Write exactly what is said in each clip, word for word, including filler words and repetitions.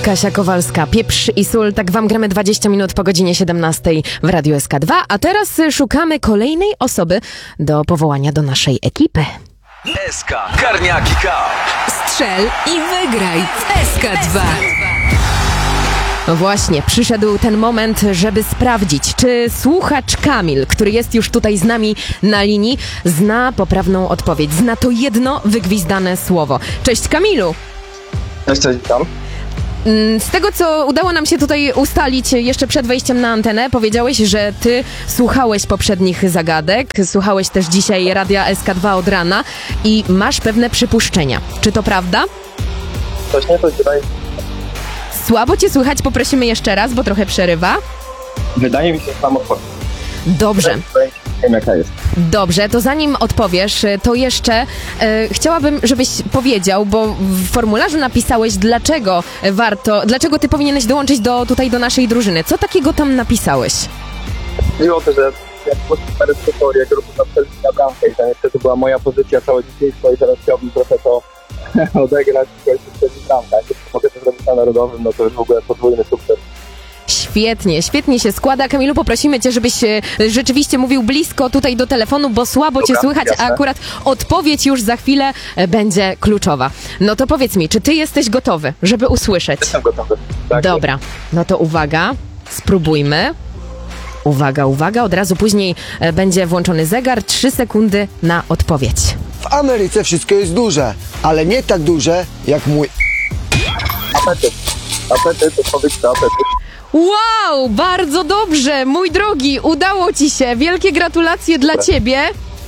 Kasia Kowalska, Pieprz i sól. Tak wam gramy dwadzieścia minut po godzinie siedemnastej w Radiu S K dwa. A teraz szukamy kolejnej osoby do powołania do naszej ekipy. S K Karniaki Cup. Strzel i wygraj w S K dwa. No właśnie, przyszedł ten moment, żeby sprawdzić, czy słuchacz Kamil, który jest już tutaj z nami na linii, zna poprawną odpowiedź. Zna to jedno wygwizdane słowo. Cześć Kamilu! Cześć, cześć, witam. Z tego, co udało nam się tutaj ustalić jeszcze przed wejściem na antenę, powiedziałeś, że ty słuchałeś poprzednich zagadek, słuchałeś też dzisiaj Radia S K dwa od rana i masz pewne przypuszczenia. Czy to prawda? Coś nie, coś wydaje, Słabo cię słychać, poprosimy jeszcze raz, bo trochę przerywa. wydaje mi się, że mam odpowiedź. Dobrze. Wiem, jaka jest. Dobrze, to zanim odpowiesz, to jeszcze e, chciałabym, żebyś powiedział, bo w formularzu napisałeś, dlaczego warto, dlaczego ty powinieneś dołączyć do, tutaj do naszej drużyny. Co takiego tam napisałeś? Chodziło o to, że jak postępowałem w teorię, grupy zaczęli na bramkę i to niestety była moja pozycja całe dzieciństwo i teraz chciałbym trochę to odegrać i kończyć przed bramkę. Jak mogę to zrobić na narodowym, no to już w ogóle podwójny sukces. Świetnie, świetnie się składa. Kamilu, poprosimy cię, żebyś e, rzeczywiście mówił blisko tutaj do telefonu, bo słabo Dobra, cię słychać, jasne. a akurat odpowiedź już za chwilę e, będzie kluczowa. No to powiedz mi, czy ty jesteś gotowy, żeby usłyszeć? Jestem gotowy. Tak, Dobra, no to uwaga, spróbujmy. Uwaga, uwaga, od razu później e, będzie włączony zegar, trzy sekundy na odpowiedź. W Ameryce wszystko jest duże, ale nie tak duże jak mój... Apetyt. Apetyt, odpowiedź to apetyt. Wow, bardzo dobrze, mój drogi, udało ci się, wielkie gratulacje dla ciebie.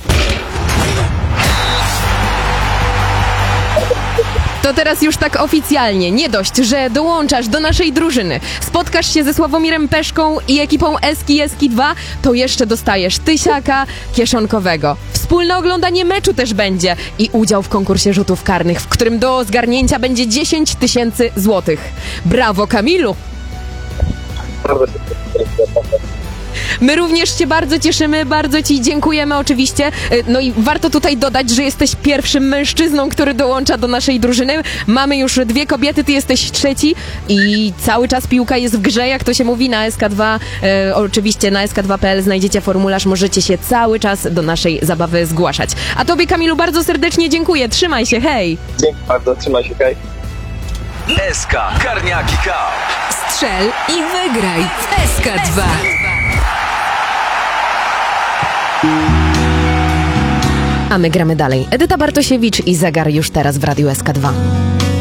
To teraz już tak oficjalnie, nie dość, że dołączasz do naszej drużyny, spotkasz się ze Sławomirem Peszką i ekipą Eski Eski dwa, to jeszcze dostajesz tysiaka kieszonkowego. Wspólne oglądanie meczu też będzie i udział w konkursie rzutów karnych, w którym do zgarnięcia będzie dziesięć tysięcy złotych. Brawo, Kamilu! Bardzo się cieszę. My również się bardzo cieszymy, bardzo ci dziękujemy oczywiście. No i warto tutaj dodać, że jesteś pierwszym mężczyzną, który dołącza do naszej drużyny. Mamy już dwie kobiety, ty jesteś trzeci i cały czas piłka jest w grze, jak to się mówi na S K dwa. E, oczywiście na S K dwa kropka P L znajdziecie formularz, możecie się cały czas do naszej zabawy zgłaszać. A tobie, Kamilu, bardzo serdecznie dziękuję, trzymaj się, hej! Dzięki bardzo, trzymaj się, hej. S K Karniaki Cup. Strzel i wygraj w S K dwa. A my gramy dalej. Edyta Bartosiewicz i zegar już teraz w Radiu S K dwa.